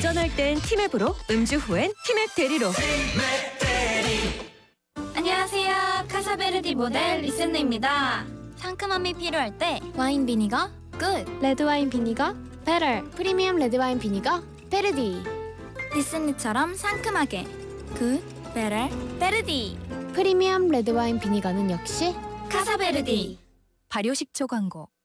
운전할 땐 티맵으로, 음주 후엔 티맵 대리로. 안녕하세요. 카사베르디 모델 리센느입니다. 상큼함이 필요할 때 와인 비니거 굿, 레드와인 비니거 베럴, 프리미엄 레드와인 비니거 베르디. 리센느처럼 상큼하게 굿, 베럴, 베르디. 프리미엄 레드와인 비니거는 역시 카사베르디. 발효 식초 광고.